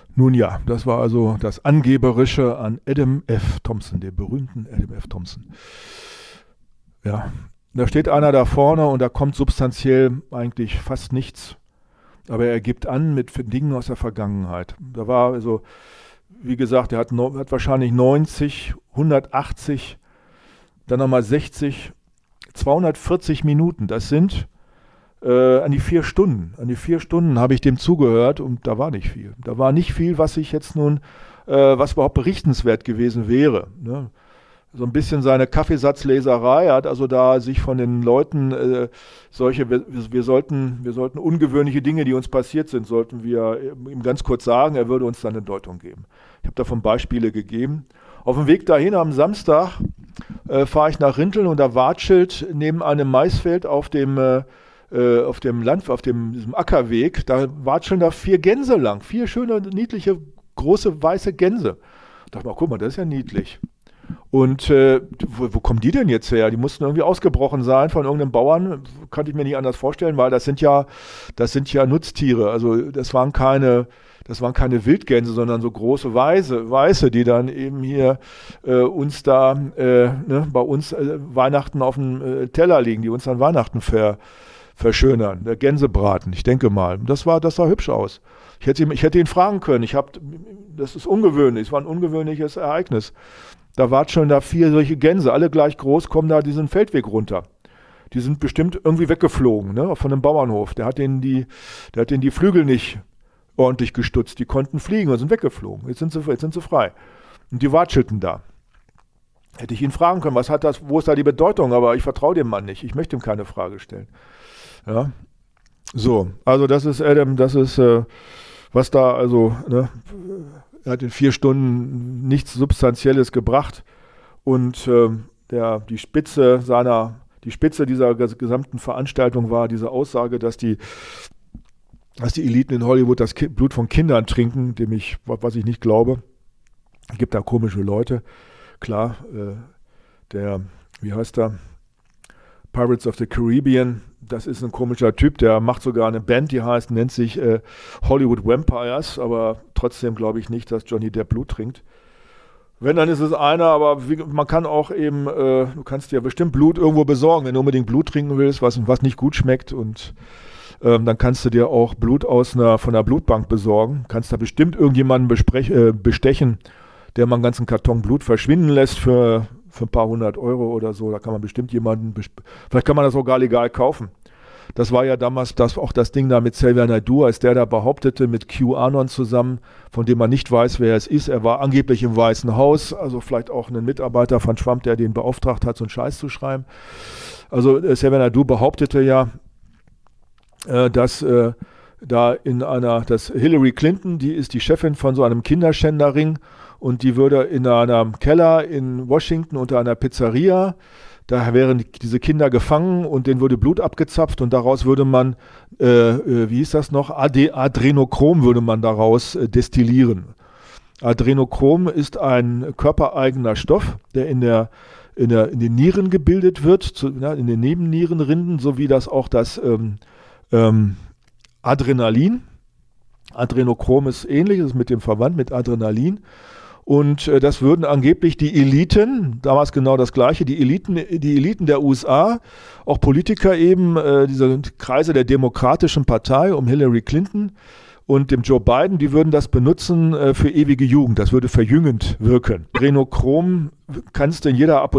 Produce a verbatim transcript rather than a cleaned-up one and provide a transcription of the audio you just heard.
Nun ja, das war also das Angeberische an Adam F. Thompson, dem berühmten Adam F. Thompson. Ja, da steht einer da vorne und da kommt substanziell eigentlich fast nichts. Aber er gibt an mit Dingen aus der Vergangenheit. Da war also, wie gesagt, er hat, no, hat wahrscheinlich neunzig, hundertachtzig, dann nochmal sechzig, zweihundertvierzig Minuten. Das sind äh, an die vier Stunden. An die vier Stunden habe ich dem zugehört und da war nicht viel. Da war nicht viel, was ich jetzt nun, äh, was überhaupt berichtenswert gewesen wäre. Ne? So ein bisschen seine Kaffeesatzleserei, er hat also da sich von den Leuten äh, solche, wir, wir, sollten, wir sollten ungewöhnliche Dinge, die uns passiert sind, sollten wir ihm ganz kurz sagen, er würde uns dann eine Deutung geben. Ich habe davon Beispiele gegeben. Auf dem Weg dahin am Samstag äh, fahre ich nach Rinteln und da watschelt neben einem Maisfeld auf dem, äh, auf dem Land, auf dem diesem Ackerweg, da watscheln da vier Gänse lang, vier schöne, niedliche, große, weiße Gänse. Ich dachte mal, guck mal, das ist ja niedlich. Und äh, wo, wo kommen die denn jetzt her? Die mussten irgendwie ausgebrochen sein von irgendeinem Bauern, kannte ich mir nicht anders vorstellen, weil das sind ja, das sind ja Nutztiere. Also das waren keine, das waren keine Wildgänse, sondern so große Weiße, Weiße, die dann eben hier äh, uns da, äh, ne, bei uns äh, Weihnachten auf dem äh, Teller liegen, die uns an Weihnachten ver, verschönern. Der Gänsebraten, ich denke mal. Das war, das sah hübsch aus. Ich hätte ihn, ich hätte ihn fragen können. Ich hab, das ist ungewöhnlich, es war ein ungewöhnliches Ereignis. Da watscheln da vier solche Gänse, alle gleich groß, kommen da diesen Feldweg runter. Die sind bestimmt irgendwie weggeflogen, ne, von dem Bauernhof. Der hat denen die, der hat denen die Flügel nicht ordentlich gestutzt. Die konnten fliegen und sind weggeflogen. Jetzt sind sie, jetzt sind sie frei. Und die watschelten da. Hätte ich ihn fragen können, was hat das, wo ist da die Bedeutung? Aber ich vertraue dem Mann nicht. Ich möchte ihm keine Frage stellen. Ja. So, also das ist Adam, das ist, äh, was da, also, ne, er hat in vier Stunden nichts Substanzielles gebracht und äh, der, die Spitze seiner, die Spitze dieser gesamten Veranstaltung war diese Aussage, dass die, dass die Eliten in Hollywood das Ki- Blut von Kindern trinken, dem ich, was ich nicht glaube. Es gibt da komische Leute, klar. Äh, der, wie heißt er? Pirates of the Caribbean. Das ist ein komischer Typ, der macht sogar eine Band, die heißt, nennt sich äh, Hollywood Vampires, aber trotzdem glaube ich nicht, dass Johnny Depp Blut trinkt. Wenn, dann ist es einer, aber wie, man kann auch eben, äh, du kannst dir bestimmt Blut irgendwo besorgen, wenn du unbedingt Blut trinken willst, was, was nicht gut schmeckt und ähm, dann kannst du dir auch Blut aus einer, von einer Blutbank besorgen, kannst da bestimmt irgendjemanden besprech, äh, bestechen, der mal einen ganzen Karton Blut verschwinden lässt für, für ein paar hundert Euro oder so, da kann man bestimmt jemanden, besp- vielleicht kann man das sogar legal kaufen. Das war ja damals das, auch das Ding da mit Xavier Naidoo, als der da behauptete, mit QAnon zusammen, von dem man nicht weiß, wer es ist. Er war angeblich im Weißen Haus, also vielleicht auch ein Mitarbeiter von Trump, der den beauftragt hat, so einen Scheiß zu schreiben. Also äh, Xavier Naidoo behauptete ja, äh, dass äh, da in einer, dass Hillary Clinton, die ist die Chefin von so einem Kinderschänderring und die würde in einem Keller in Washington unter einer Pizzeria, da wären diese Kinder gefangen und denen würde Blut abgezapft und daraus würde man, äh, äh, wie hieß das noch, Ad- Adrenochrom würde man daraus äh, destillieren. Adrenochrom ist ein körpereigener Stoff, der in, der, in, der, in den Nieren gebildet wird, zu, ja, in den Nebennierenrinden, sowie das auch das ähm, ähm, Adrenalin. Adrenochrom ist ähnlich, ist mit dem verwandt, mit Adrenalin. Und äh, das würden angeblich die Eliten, damals genau das Gleiche, die Eliten, die Eliten der U S A, auch Politiker eben, äh, diese Kreise der Demokratischen Partei um Hillary Clinton und dem Joe Biden, die würden das benutzen äh, für ewige Jugend. Das würde verjüngend wirken. Adrenochrom kannst du in jeder Apotheke